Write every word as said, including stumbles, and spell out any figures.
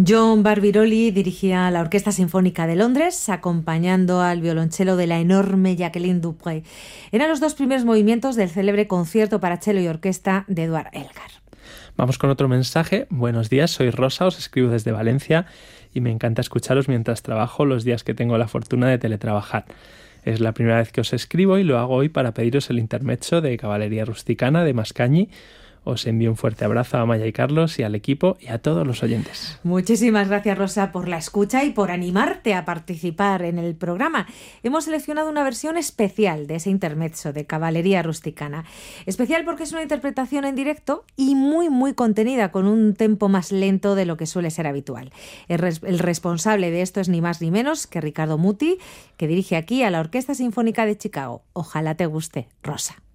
John Barbirolli dirigía la Orquesta Sinfónica de Londres, acompañando al violonchelo de la enorme Jacqueline Dupré. Eran los dos primeros movimientos del célebre concierto para cello y orquesta de Edward Elgar. Vamos con otro mensaje. Buenos días, soy Rosa, os escribo desde Valencia y me encanta escucharos mientras trabajo los días que tengo la fortuna de teletrabajar. Es la primera vez que os escribo y lo hago hoy para pediros el intermezzo de Cavalleria Rusticana de Mascagni. Os envío un fuerte abrazo a Maya y Carlos y al equipo y a todos los oyentes. Muchísimas gracias, Rosa, por la escucha y por animarte a participar en el programa. Hemos seleccionado una versión especial de ese intermezzo de Cavalleria Rusticana. Especial porque es una interpretación en directo y muy, muy contenida, con un tempo más lento de lo que suele ser habitual. El, res- el responsable de esto es ni más ni menos que Riccardo Muti, que dirige aquí a la Orquesta Sinfónica de Chicago. Ojalá te guste, Rosa.